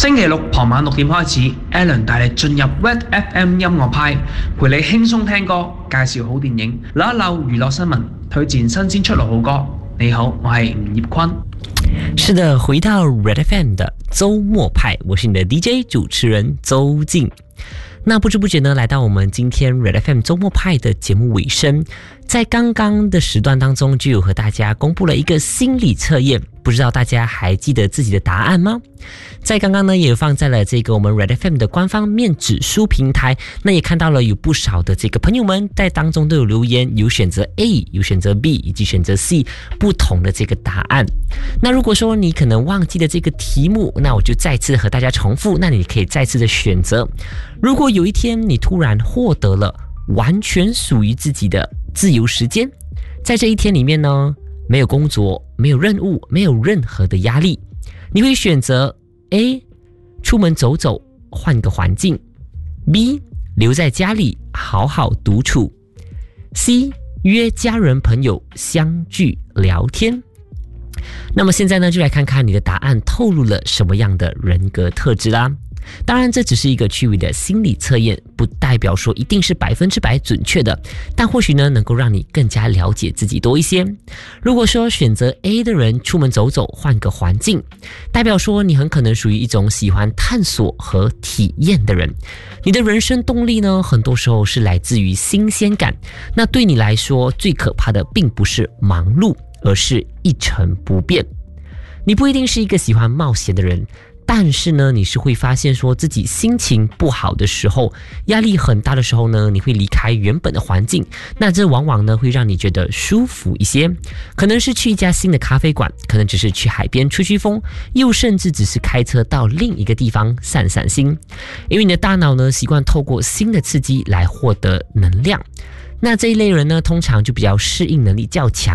星期六傍晚6點開始 ，Alan 帶你進入 Red FM 音樂派，陪你輕鬆聽歌，介紹好電影，留一留娛樂新聞，推薦新鮮出爐好歌。你好，我係吳業坤。 是的，回到 Red FM 的周末派，我是你的 DJ 主持人周静。那不知不觉呢，来到我们今天 Red FM 周末派的节目尾声，在刚刚的时段当中，就有和大家公布了一个心理测验，不知道大家还记得自己的答案吗？在刚刚呢，也放在了这个我们 Red FM 的官方面指书平台，那也看到了有不少的这个朋友们在当中都有留言，有选择 A， 有选择 B， 以及选择 C 不同的这个答案。那如果说你可能忘记了这个题目，那我就再次和大家重复，那你可以再次的选择。如果有一天你突然获得了完全属于自己的自由时间，在这一天里面呢，没有工作，没有任务，没有任何的压力，你会选择 A 出门走走，换个环境， B 留在家里好好独处， C 约家人朋友相聚聊天。那么现在呢，就来看看你的答案透露了什么样的人格特质啦。当然这只是一个趣味的心理测验，不代表说一定是100%准确的，但或许呢能够让你更加了解自己多一些。如果说选择 A 的人出门走走，换个环境，代表说你很可能属于一种喜欢探索和体验的人，你的人生动力呢很多时候是来自于新鲜感。那对你来说最可怕的并不是忙碌，而是一成不变。你不一定是一个喜欢冒险的人，但是呢，你是会发现说自己心情不好的时候，压力很大的时候呢，你会离开原本的环境，那这往往呢会让你觉得舒服一些，可能是去一家新的咖啡馆，可能只是去海边吹吹风，又甚至只是开车到另一个地方散散心，因为你的大脑呢习惯透过新的刺激来获得能量。那这一类人呢，通常就比较适应能力较强，